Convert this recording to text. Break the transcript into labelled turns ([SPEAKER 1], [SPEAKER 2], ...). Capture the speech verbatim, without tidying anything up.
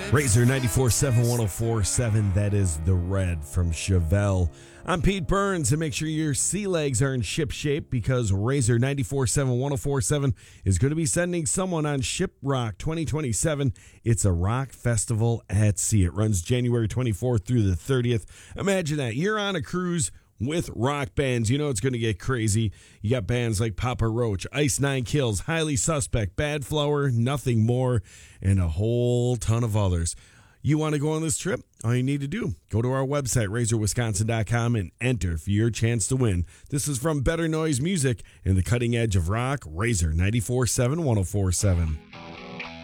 [SPEAKER 1] Razor ninety-four point seven, one oh four point seven, that is The Red from Chevelle. I'm Pete Burns, and make sure your sea legs are in ship shape because Razor ninety-four point seven, one oh four point seven is going to be sending someone on Ship Rock twenty twenty-seven. It's a rock festival at sea. It runs January twenty-fourth through the thirtieth. Imagine that. You're on a cruise with rock bands. You know it's going to get crazy. You got bands like Papa Roach, Ice Nine Kills, Highly Suspect, Bad Flower, Nothing More, and a whole ton of others. You want to go on this trip? All you need to do, go to our website, razor wisconsin dot com, and enter for your chance to win. This is from Better Noise Music and the cutting edge of rock, Razor ninety-four point seven, one oh four point seven.